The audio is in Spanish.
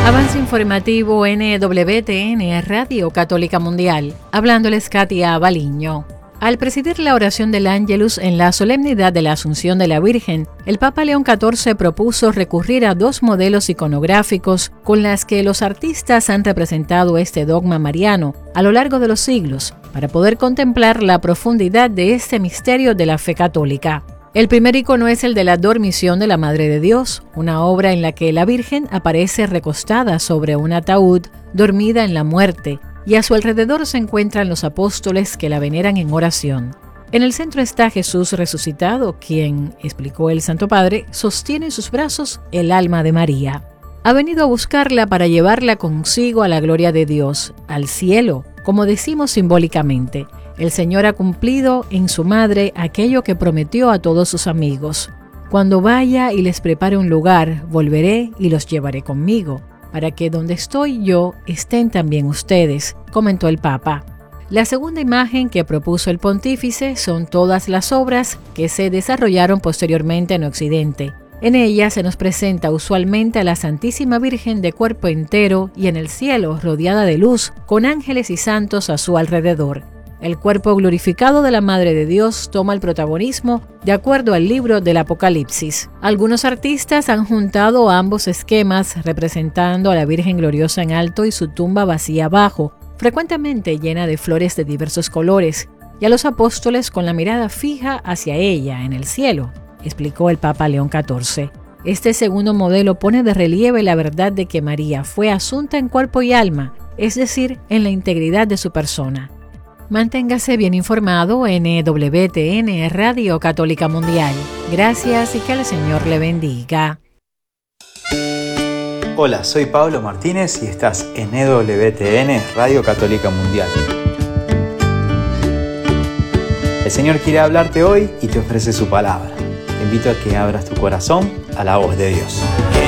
Avance informativo NWTN Radio Católica Mundial. Hablándoles Katia Baliño. Al presidir la oración del Ángelus en la solemnidad de la Asunción de la Virgen, el Papa León XIV propuso recurrir a dos modelos iconográficos con las que los artistas han representado este dogma mariano a lo largo de los siglos, para poder contemplar la profundidad de este misterio de la fe católica. El primer icono es el de la Dormición de la Madre de Dios, una obra en la que la Virgen aparece recostada sobre un ataúd, dormida en la muerte, y a su alrededor se encuentran los apóstoles que la veneran en oración. En el centro está Jesús resucitado, quien, explicó el Santo Padre, sostiene en sus brazos el alma de María. Ha venido a buscarla para llevarla consigo a la gloria de Dios, al cielo, como decimos simbólicamente. El Señor ha cumplido en su madre aquello que prometió a todos sus amigos. Cuando vaya y les prepare un lugar, volveré y los llevaré conmigo, para que donde estoy yo estén también ustedes, comentó el Papa. La segunda imagen que propuso el pontífice son todas las obras que se desarrollaron posteriormente en Occidente. En ella se nos presenta usualmente a la Santísima Virgen de cuerpo entero y en el cielo rodeada de luz, con ángeles y santos a su alrededor. El cuerpo glorificado de la Madre de Dios toma el protagonismo de acuerdo al libro del Apocalipsis. Algunos artistas han juntado ambos esquemas representando a la Virgen gloriosa en alto y su tumba vacía abajo, frecuentemente llena de flores de diversos colores, y a los apóstoles con la mirada fija hacia ella en el cielo, explicó el Papa León XIV. Este segundo modelo pone de relieve la verdad de que María fue asunta en cuerpo y alma, es decir, en la integridad de su persona. Manténgase bien informado en WTN Radio Católica Mundial. Gracias y que el Señor le bendiga. Hola, soy Pablo Martínez y estás en EWTN Radio Católica Mundial. El Señor quiere hablarte hoy y te ofrece su palabra. Te invito a que abras tu corazón a la voz de Dios.